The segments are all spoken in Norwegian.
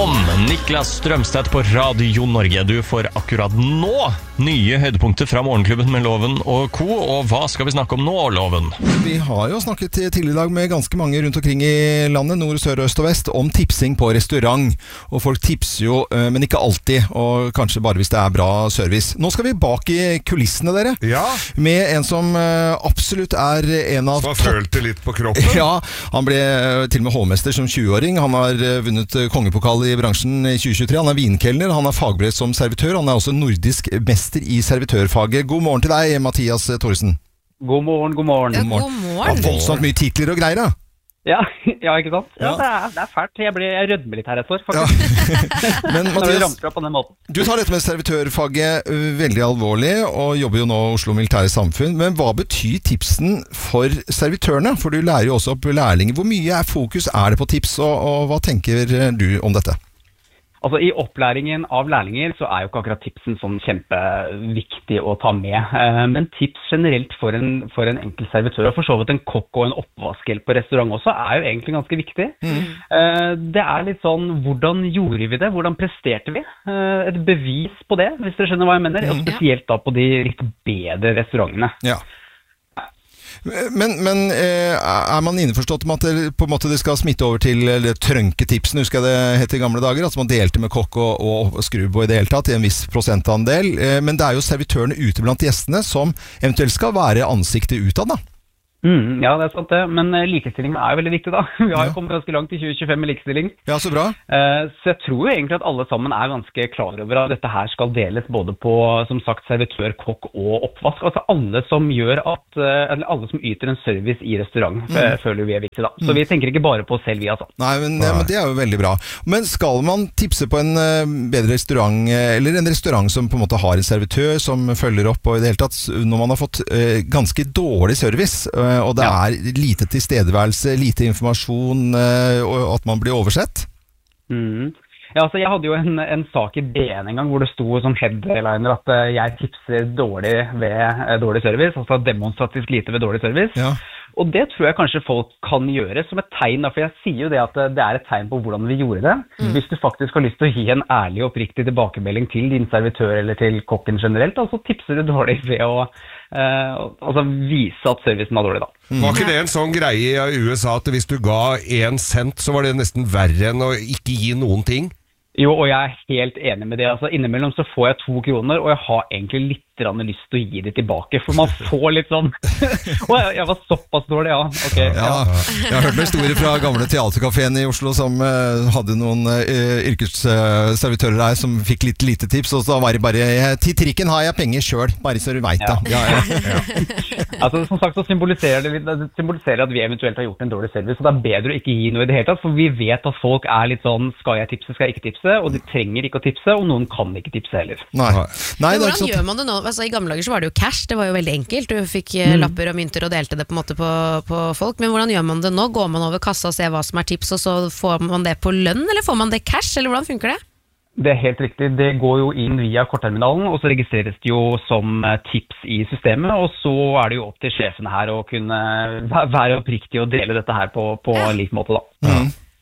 Morgen, Niklas Strømstedt på Radio Norge. Du får akkurat nå nye høydepunkter fra Morgenklubben med Loven og Co. Og hva skal vi snakke om nå, Loven? Vi har jo snakket tidligere i dag med ganske mange rundt omkring i landet, nord, sør, øst og vest, om tipsing på restaurant. Og folk tipser jo, men ikke alltid, og kanskje bare hvis det er bra service. Nå skal vi bak i kulissene, dere. Ja. Med en som absolutt er en av... Som har følt det litt på kroppen. Ja, han ble til og med hovmester som 20-åring. Han har vunnet kongepokal i bransjen i 2023. Han er vinkelner, han er fagbrev som servitør. Han er også nordisk mester i servitørfaget. God morgen til deg, Mathias Thoresen. God morgen, god morgen. Ja, god morgen. Ja, voldsomt mye titler og greier, da. Ja, ikke sant? Ja, det er fælt. Jeg rødmer litt her et år, faktisk. Men Mathias, på den måten. du tar dette med servitørfaget veldig alvorlig, og jobber jo nå i Oslo Militære Samfunn. Men hva betyr tipsen for servitørene? For du lærer jo også opp lærlinger. Hvor mye fokus er det på tips, og hva tenker du om dette? Altså, i opplæringen av lærlinger så er jo ikke akkurat tipsen sånn kjempeviktig å ta med. Men tips generelt for en enkelt servitør, og for så vidt en kokk og en oppvaskhjelp på restaurant også, er jo egentlig ganske viktig. Det er litt sånn, hvordan gjorde vi det? Hvordan presterte vi? Et bevis på det, hvis dere skjønner hva jeg mener. Og spesielt da på de litt bedre restaurantene. Ja. Men er man innforstått med at det, på en måte det skal smitte over til trønketipsen, husker jeg det het i gamle dager, altså man delte med kokk og skrubbo i det hele tatt i en viss prosentandel, men det er jo servitørene ute blant gjestene som eventuelt skal være ansiktet utad da. Ja, det er sant det, men likestilling er jo veldig viktig da. Vi har jo kommet ganske langt i 2025 med likestilling. Ja, så bra. Så jeg tror jo egentlig at alle sammen er ganske klar over at dette her skal deles både på, som sagt, servitør, kokk og oppvask. Altså alle som eller alle som yter en service i restaurant, føler vi er viktig da. Så vi tenker ikke bare på oss selv, vi altså. Nei, men det er jo veldig bra. Men skal man tipse på en bedre restaurant, eller en restaurant som på en måte har en servitør som følger opp, og i det hele tatt, når man har fått ganske dårlig service, og det er lite tilstedeværelse, lite informasjon, og at man blir oversett? Ja, altså jeg hadde jo en sak i DN en gang hvor det sto som headliner at jeg tipser dårlig ved dårlig service, altså demonstrativt lite ved dårlig service. Ja. Og det tror jeg kanskje folk kan gjøre som et tegn, for jeg sier jo det at det er et tegn på hvordan vi gjorde det. Hvis du faktisk har lyst til å gi en ærlig og oppriktig tilbakemelding til din servitør eller til kokken generelt, så tipser du dårlig ved å vise at servicen var dårlig da. Var ikke det en sånn greie i USA at hvis du ga 1 cent, så var det nesten verre enn å ikke gi noen ting? Jo, og jeg er helt enig med det. Altså, innimellom så får jeg 2 kroner, og jeg har egentlig litt lyst til å gi det tilbake, for man får litt sånn og jeg var såpass dårlig, ja. Okay, ja. Jeg har hørt med historier fra gamle teaterkaféen i Oslo som hadde noen yrkesservitører der som fikk litt lite tips, og så var det bare til trikken har jeg penger selv, bare så du vet da. Ja. Altså, som sagt så symboliserer det at vi eventuelt har gjort en dårlig service, og det er bedre å ikke gi noe i det hele tatt, for vi vet at folk er litt sånn, skal jeg tipse, skal jeg ikke tipse, og de trenger ikke å tipse, og noen kan ikke tipse heller. Nei, hvordan gjør man det nå? Altså, i gamle dager så var det jo cash, det var jo veldig enkelt, du fikk lapper og mynter og delte det på en måte på folk, men hvordan gjør man det nå? Går man over kassa og ser hva som er tips, og så får man det på lønn, eller får man det cash, eller hvordan funker det? Det er helt riktig, det går jo inn via kortterminalen, og så registreres det jo som tips i systemet, og så er det jo opp til sjefene her å kunne være oppriktig og dele dette her på lik måte da.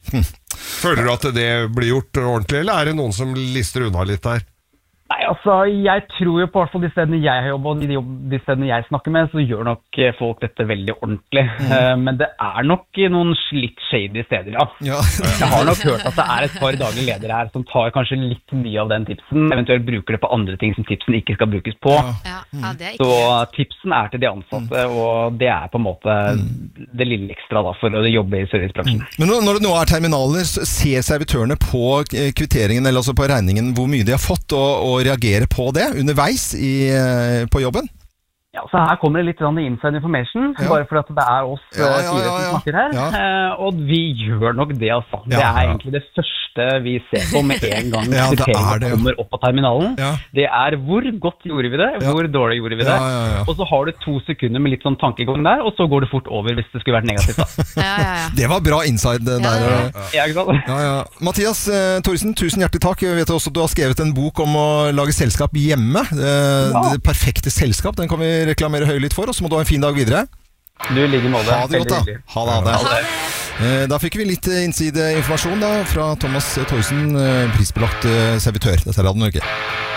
Føler du at det blir gjort ordentlig, eller er det noen som lister unna litt der? Nei, altså, jeg tror jo på hvert fall de stedene jeg har jobbet, og de stedene jeg snakker med, så gjør nok folk dette veldig ordentlig. Men det er nok noen litt shady steder, ja. Jeg har nok hørt at det er et par dager ledere her som tar kanskje litt mye av den tipsen, eventuelt bruker det på andre ting som tipsen ikke skal brukes på. Det er ikke... Så tipsen er til de ansatte, og det er på en måte det lille ekstra da, for å jobbe i servicebransjen. Men når det nå er terminaler, ser servitørene på kvitteringen, eller altså på regningen, hvor mye de har fått, og reagere på det underveis på jobben? Ja, så her kommer det litt inside information, bare fordi at det er oss fire som snakker her, og vi gjør nok det altså. Det er egentlig det første vi ser på med en gang kvitteringen kommer opp på terminalen. Det er hvor godt gjorde vi det, hvor dårlig gjorde vi det, og så har du 2 sekunder med litt sånn tankegang der, og så går det fort over hvis det skulle vært negativt da. Det var bra inside der. Ja, ikke sant? Mathias Thoresen, tusen hjertelig takk. Jeg vet også at du har skrevet en bok om å lage selskap hjemme. Det perfekte selskap, den kan vi reklamere høylytt for, og så må du ha en fin dag videre. Du ligger med det. Ha det godt da. Ha det. Da fikk vi litt innsideinformasjon da fra Thomas Thorsen, prisbelagt servitør. Dette er Radio Norge.